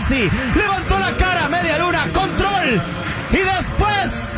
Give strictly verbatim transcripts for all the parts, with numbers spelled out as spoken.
Chelsea. Levantó la cara, media luna, control. Y después,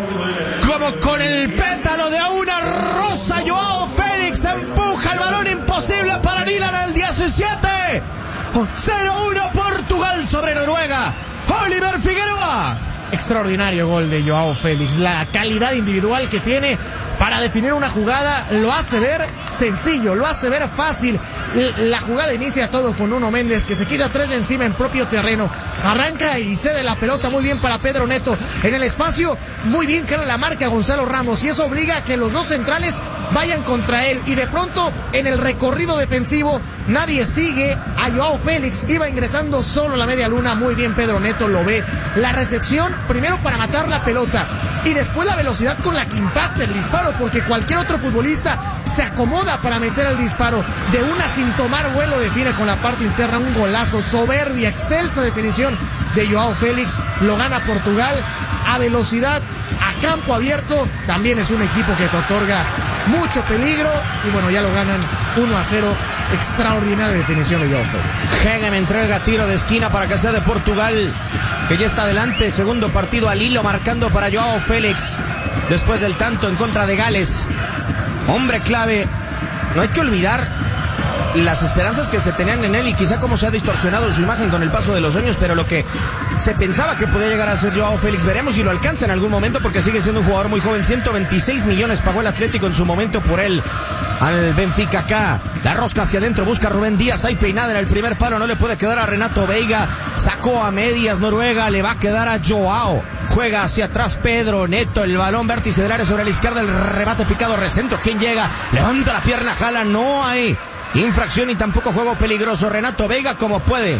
como con el pétalo de una rosa, Joao Félix empuja el balón imposible para Nilan al diecisiete. cero uno Portugal sobre Noruega. Oliver Figueroa. Extraordinario gol de Joao Félix. La calidad individual que tiene para definir una jugada lo hace ver sencillo, lo hace ver fácil. La jugada inicia todo con Nuno Méndez, que se quita tres de encima en propio terreno. Arranca y cede la pelota muy bien para Pedro Neto. En el espacio, muy bien que era la marca Gonzalo Ramos. Y eso obliga a que los dos centrales vayan contra él. Y de pronto, en el recorrido defensivo, nadie sigue a Joao Félix. Iba ingresando solo la media luna. Muy bien, Pedro Neto lo ve. La recepción, primero para matar la pelota. Y después la velocidad con la que impacta el disparo, porque cualquier otro futbolista se acomoda para meter el disparo. De una sin tomar vuelo define con la parte interna un golazo, soberbia, excelsa definición de Joao Félix. Lo gana Portugal a velocidad, a campo abierto. También es un equipo que te otorga mucho peligro. Y bueno, ya lo ganan uno a cero. Extraordinaria definición de Joao Félix. Hegem entrega tiro de esquina para que sea de Portugal, que ya está adelante. Segundo partido al hilo, marcando para Joao Félix después del tanto en contra de Gales. Hombre clave. No hay que olvidar las esperanzas que se tenían en él y quizá cómo se ha distorsionado su imagen con el paso de los años, pero lo que se pensaba que podía llegar a ser Joao Félix, veremos si lo alcanza en algún momento, porque sigue siendo un jugador muy joven. ciento veintiséis millones pagó el Atlético en su momento por él al Benfica. Acá la rosca hacia adentro, busca a Rubén Díaz, hay peinada en el primer palo, no le puede quedar a Renato Veiga, sacó a medias Noruega, le va a quedar a Joao. Juega hacia atrás Pedro Neto, el balón vértice del área sobre la izquierda, el remate picado, recentro, ¿quién llega? Levanta la pierna, jala, no hay infracción y tampoco juego peligroso. Renato Veiga como puede.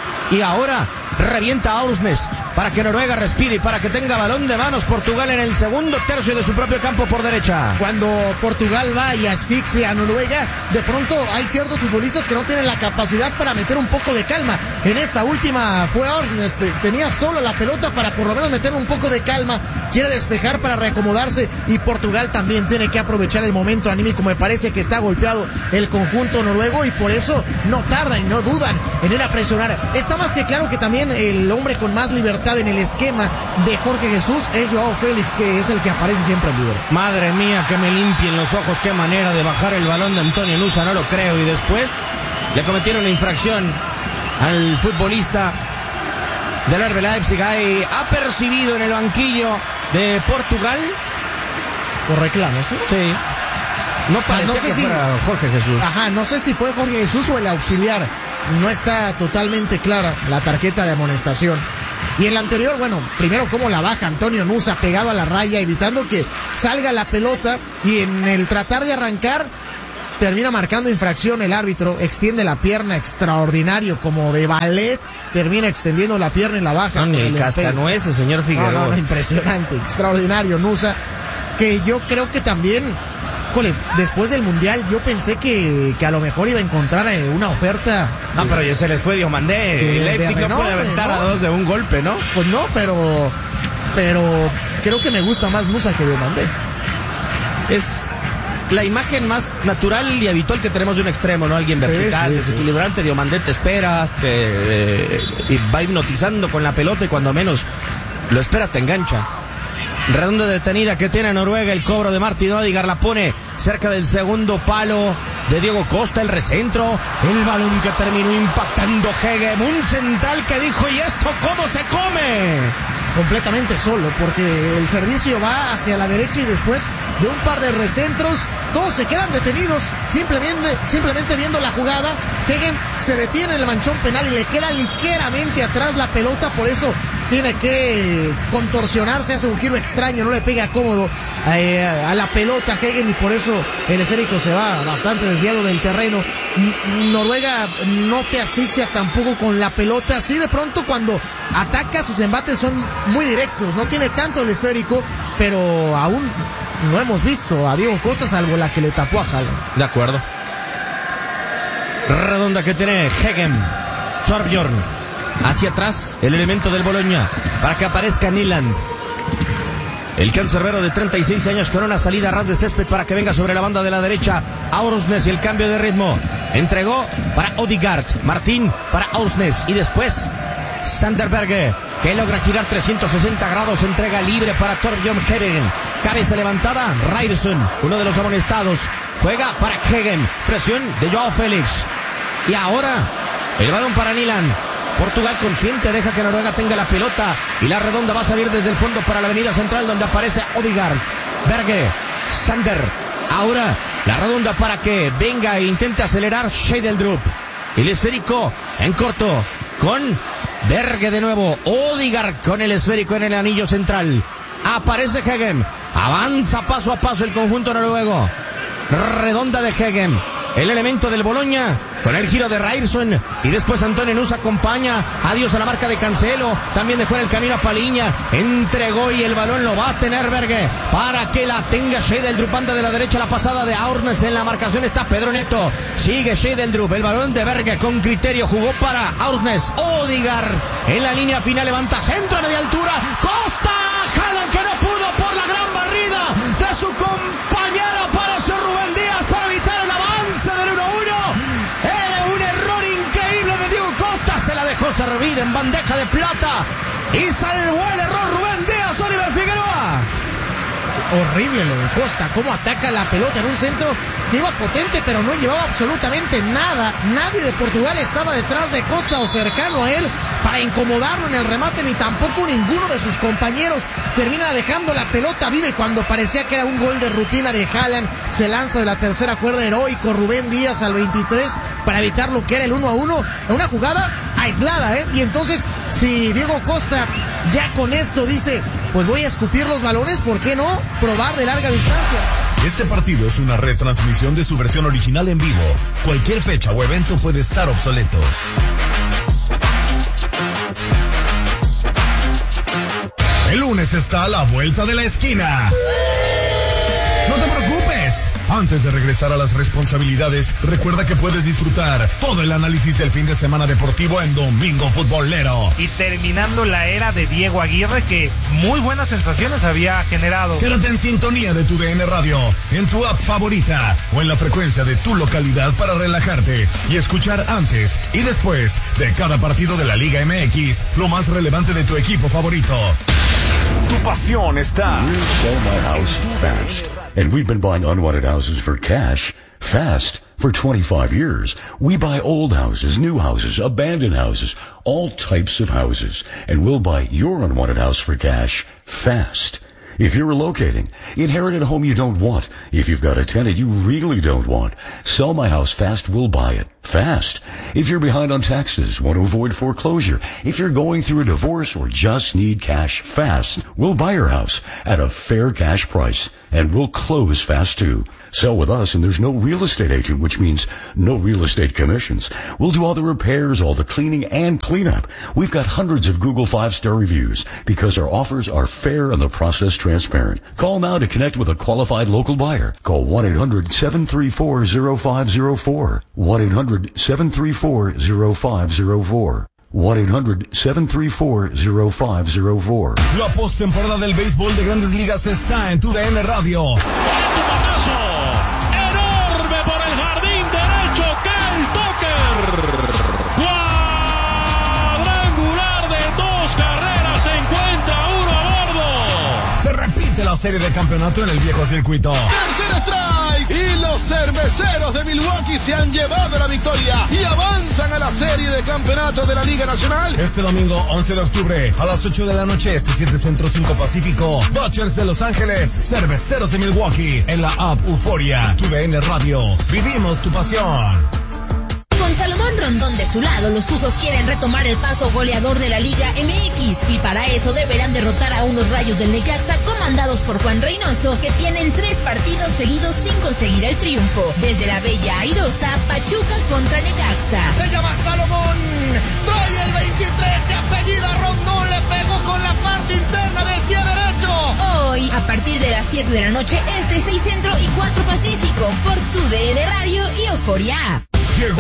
Y ahora revienta a Aursnes para que Noruega respire y para que tenga balón de manos Portugal en el segundo tercio de su propio campo por derecha. Cuando Portugal va y asfixia a Noruega, de pronto hay ciertos futbolistas que no tienen la capacidad para meter un poco de calma. En esta última fue Aursnes, tenía solo la pelota para por lo menos meter un poco de calma, quiere despejar para reacomodarse, y Portugal también tiene que aprovechar el momento anímico. Me parece que está golpeado el conjunto noruego y por eso no tardan y no dudan en ir a presionar. Está más que claro que también el hombre con más libertad en el esquema de Jorge Jesús es Joao Félix, que es el que aparece siempre en libre. Madre mía, que me limpien los ojos, qué manera de bajar el balón de Antonio Nusa, no lo creo. Y después le cometieron una infracción al futbolista del R B Leipzig. Ahí ha percibido en el banquillo de Portugal por reclamos, ¿sí? Sí. No parece no sé que si fuera Jorge Jesús. Ajá, no sé si fue Jorge Jesús o el auxiliar. No está totalmente clara la tarjeta de amonestación. Y en la anterior, bueno, primero cómo la baja Antonio Nusa pegado a la raya, evitando que salga la pelota, y en el tratar de arrancar termina marcando infracción el árbitro, extiende la pierna, extraordinario, como de ballet, termina extendiendo la pierna y la baja. No, ni el cascanueces, señor Figueroa. No, no, no, impresionante, extraordinario Nusa, que yo creo que también, jole, después del Mundial yo pensé que, que a lo mejor iba a encontrar eh, una oferta. No, de, pero ya se les fue Diomandé. El Leipzig no puede aventar ¿no? a dos de un golpe, ¿no? Pues no, pero pero creo que me gusta más Nusa que Diomandé. Es la imagen más natural y habitual que tenemos de un extremo, ¿no? Alguien vertical, sí, sí, desequilibrante. Sí. Diomandé te espera, te, eh, y va hipnotizando con la pelota, y cuando menos lo esperas te engancha. Redonda detenida que tiene Noruega, el cobro de Martin Odegaard, la pone cerca del segundo palo de Diego Costa, el recentro, el balón que terminó impactando Hegem, un central que dijo: ¿y esto cómo se come? Completamente solo, porque el servicio va hacia la derecha y después de un par de recentros todos se quedan detenidos, simplemente, simplemente viendo la jugada. Hegem se detiene en el manchón penal y le queda ligeramente atrás la pelota, por eso tiene que contorsionarse, hace un giro extraño, no le pega cómodo eh, a la pelota Hegem, y por eso el esférico se va bastante desviado del terreno. Noruega no te asfixia tampoco con la pelota, sí, de pronto cuando ataca sus embates son muy directos, no tiene tanto el esférico, pero aún no hemos visto a Diego Costa salvo la que le tapó a Haaland. De acuerdo. Redonda que tiene Hegem, Thorbjorn hacia atrás, el elemento del Bologna, para que aparezca Nyland, el cancerbero de treinta y seis años, con una salida a ras de césped para que venga sobre la banda de la derecha Aursnes, y el cambio de ritmo entregó para Odegaard, Martín para Aursnes, y después Sander Berge, que logra girar trescientos sesenta grados, entrega libre para Torbjörn Heggen. Cabeza levantada, Ryerson, uno de los amonestados, juega para Heggen. Presión de Joao Félix. Y ahora, el balón para Nyland. Portugal consciente, deja que Noruega tenga la pelota. Y la redonda va a salir desde el fondo para la avenida central, donde aparece Odegaard. Berge, Sander. Ahora, la redonda para que venga e intente acelerar Scheidel-Drup. El esférico en corto con Berge de nuevo. Odegaard con el esférico en el anillo central. Aparece Heggen. Avanza paso a paso el conjunto noruego. Redonda de Heggen. El elemento del Bologna con el giro de Ryerson. Y después Antonio Nusa acompaña. Adiós a la marca de Cancelo. También dejó en el camino a Paliña. Entregó y el balón lo va a tener Berge para que la tenga Scheidel-Drup. Banda de la derecha, la pasada de Aurnes. En la marcación está Pedro Neto. Sigue Scheidel-Drup. El balón de Berge con criterio. Jugó para Aurnes. Odegaard en la línea final. Levanta centro a media altura. Costa. Haaland, que no pudo por la gran barrida de su compañero. Apareció Rubén Díaz para evitar el avance del uno uno. Era un error increíble de Diego Costa. Se la dejó servida en bandeja de plata y salvó el error Rubén Díaz. Oliver Figueroa. Horrible lo de Costa, cómo ataca la pelota en un centro que iba potente, pero no llevaba absolutamente nada. Nadie de Portugal estaba detrás de Costa o cercano a él para incomodarlo en el remate, ni tampoco ninguno de sus compañeros. Termina dejando la pelota viva y cuando parecía que era un gol de rutina de Haaland, se lanza de la tercera cuerda heroico Rubén Díaz al veintitrés para evitar lo que era el uno a uno. Una jugada aislada, ¿eh? Y entonces, si Diego Costa ya con esto dice, pues voy a escupir los balones, ¿por qué no probar de larga distancia? Este partido es una retransmisión de su versión original en vivo. Cualquier fecha o evento puede estar obsoleto. El lunes está a la vuelta de la esquina. No te preocupes. Antes de regresar a las responsabilidades, recuerda que puedes disfrutar todo el análisis del fin de semana deportivo en Domingo Futbolero. Y terminando la era de Diego Aguirre, que muy buenas sensaciones había generado. Quédate en sintonía de tu D N Radio, en tu app favorita o en la frecuencia de tu localidad para relajarte y escuchar antes y después de cada partido de la Liga M X lo más relevante de tu equipo favorito. Tu pasión está. We're Sell My House Fast, and we've been buying unwanted houses for cash fast for twenty-five years. We buy old houses, new houses, abandoned houses, all types of houses, and we'll buy your unwanted house for cash fast. If you're relocating, inherit a home you don't want. If you've got a tenant you really don't want, Sell My House Fast will buy it fast. If you're behind on taxes, want to avoid foreclosure, if you're going through a divorce or just need cash fast, we'll buy your house at a fair cash price and we'll close fast too. Sell with us and there's no real estate agent, which means no real estate commissions. We'll do all the repairs, all the cleaning and cleanup. We've got hundreds of Google five-star reviews because our offers are fair and the process transparent. Call now to connect with a qualified local buyer. Call one eight hundred seven three four zero five zero four. one eight hundred seven three four zero five zero four. one eight hundred seven three four zero five zero four. La postemporada del béisbol de Grandes Ligas está en tu D N Radio. ¡Batazo! ¡Enorme por el jardín derecho! ¡Kyle Tucker! ¡Cuadrangular de dos carreras! ¡Se encuentra uno a bordo! Se repite la serie de campeonato en el viejo circuito. ¡Tercer strike! Y los cerveceros de Milwaukee se han llevado la victoria y avanzan a la serie de campeonato de la Liga Nacional. Este domingo once de octubre a las ocho de la noche, este siete Centro cinco Pacífico, Dodgers de Los Ángeles, Cerveceros de Milwaukee, en la app Euforia, tu D N Radio. Vivimos tu pasión. Con Salomón Rondón de su lado, los Tuzos quieren retomar el paso goleador de la Liga M X y para eso deberán derrotar a unos Rayos del Necaxa comandados por Juan Reynoso, que tienen tres partidos seguidos sin conseguir el triunfo. Desde la Bella Airosa, Pachuca contra Necaxa. Se llama Salomón, trae el veintitrés, se apellida Rondón, le pegó con la parte interna del pie derecho. Hoy, a partir de las siete de la noche, este seis Centro y cuatro Pacífico, por tu D N Radio y Euforia.